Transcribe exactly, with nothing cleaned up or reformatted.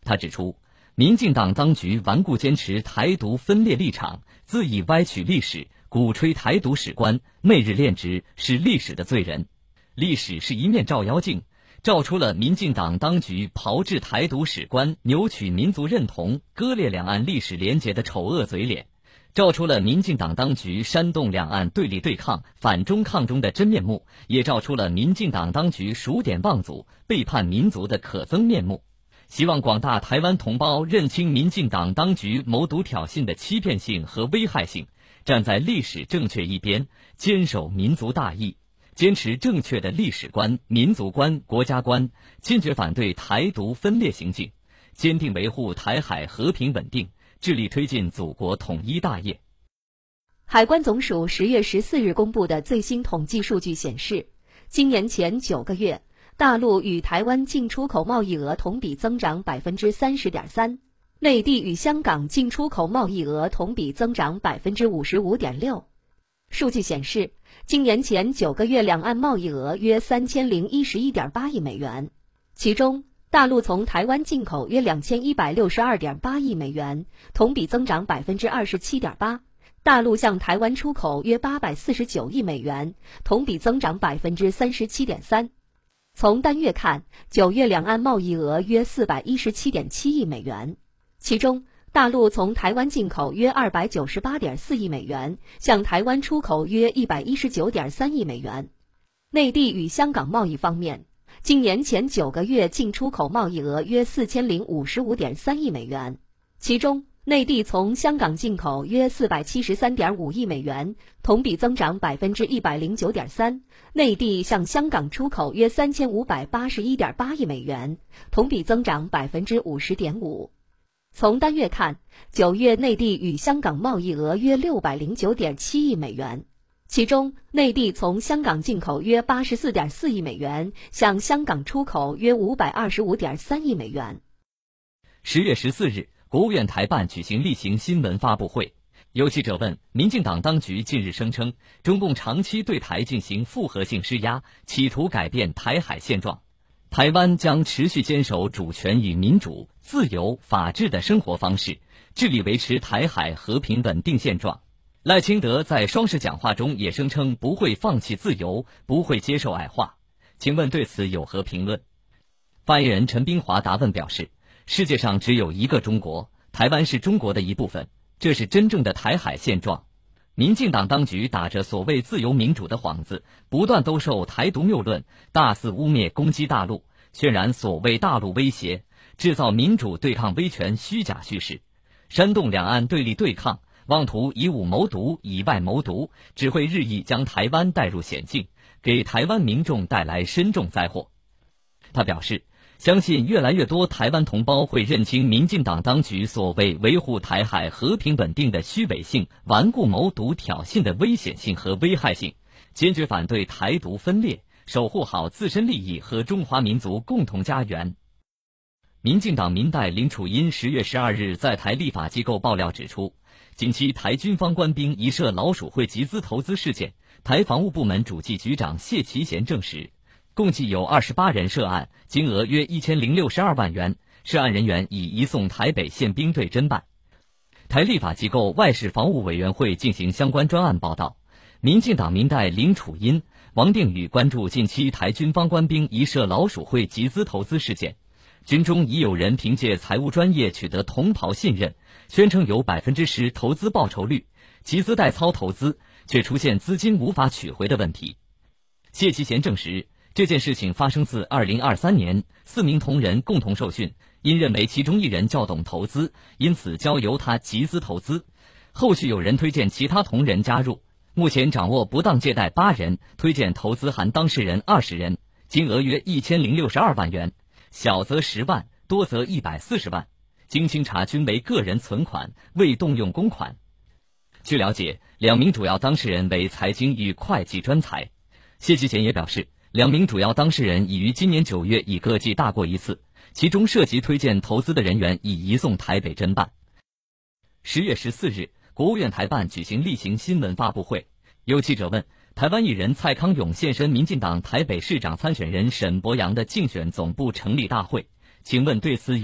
他指出，民进党当局顽固坚持台独分裂立场，恣意歪曲历史，鼓吹台独史观，媚日恋殖，是历史的罪人。历史是一面照妖镜，照出了民进党当局炮制台独史观，扭曲民族认同，割裂两岸历史连结的丑恶嘴脸，照出了民进党当局煽动两岸对立对抗、反中抗中的真面目，也照出了民进党当局数典忘祖、背叛民族的可憎面目。希望广大台湾同胞认清民进党当局谋独挑衅的欺骗性和危害性，站在历史正确一边，坚守民族大义，坚持正确的历史观、民族观、国家观，坚决反对台独分裂行径，坚定维护台海和平稳定，致力推进祖国统一大业。 海关总署十月十四日公布的最新统计数据显示，今年前九个月，大陆与台湾进出口贸易额同比增长 百分之三十点三， 内地与香港进出口贸易额同比增长 百分之五十五点六。数据显示，今年前九个月两岸贸易额约三千零一十一点八亿美元，其中大陆从台湾进口约两千一百六十二点八亿美元，同比增长 百分之二十七点八。大陆向台湾出口约八百四十九亿美元，同比增长 百分之三十七点三。从单月看，九月两岸贸易额约四百一十七点七亿美元，其中大陆从台湾进口约二百九十八点四亿美元，向台湾出口约一百一十九点三亿美元。内地与香港贸易方面，今年前九个月进出口贸易额约四千零五十五点三亿美元，其中内地从香港进口约四百七十三点五亿美元，同比增长 百分之一百零九点三。内地向香港出口约三千五百八十一点八亿美元，同比增长 百分之五十点五。从单月看，九月内地与香港贸易额约六百零九点七亿美元，其中内地从香港进口约八十四点四亿美元，向香港出口约五百二十五点三亿美元。 十月十四日，国务院台办举行例行新闻发布会，有记者问，民进党当局近日声称，中共长期对台进行复合性施压，企图改变台海现状，台湾将持续坚守主权与民主、自由、法治的生活方式，致力维持台海和平稳定现状。赖清德在双十讲话中也声称不会放弃自由，不会接受矮化。请问对此有何评论？发言人陈冰华答问表示，世界上只有一个中国，台湾是中国的一部分，这是真正的台海现状。民进党当局打着所谓自由民主的幌子，不断兜售台独谬论，大肆污蔑攻击大陆，渲染所谓大陆威胁，制造民主对抗威权虚假叙事，煽动两岸对立对抗，妄图以武谋独、以外谋独，只会日益将台湾带入险境，给台湾民众带来深重灾祸。他表示，相信越来越多台湾同胞会认清民进党当局所谓维护台海和平稳定的虚伪性、顽固谋独挑衅的危险性和危害性，坚决反对台独分裂，守护好自身利益和中华民族共同家园。民进党民代林楚茵十月十二日在台立法机构爆料指出，近期台军方官兵疑涉老鼠会集资投资事件，台防务部门主计局长谢其贤证实，共计有二十八人涉案，金额约一千零六十二万元，涉案人员已移送台北县兵队侦办。台立法机构外事防务委员会进行相关专案报道，民进党民代林楚茵、王定宇关注近期台军方官兵疑涉老鼠会集资投资事件，军中已有人凭借财务专业取得同袍信任，宣称有 百分之十 投资报酬率，集资代操投资，却出现资金无法取回的问题。谢其贤证实，这件事情发生自二零二三年，四名同仁共同受训，因认为其中一人较懂投资，因此交由他集资投资。后续有人推荐其他同仁加入，目前掌握不当借贷八人，推荐投资含当事人二十人，金额约一千零六十二万元，小则十万，多则一百四十万。经清查均为个人存款，未动用公款。据了解，两名主要当事人为财经与会计专才。谢其贤也表示，两名主要当事人已于今年九月已各记大过一次，其中涉及推荐投资的人员已移送台北侦办。十月十四日，国务院台办举行例行新闻发布会，有记者问，台湾艺人蔡康永现身民进党台北市长参选人沈伯洋的竞选总部成立大会，请问对此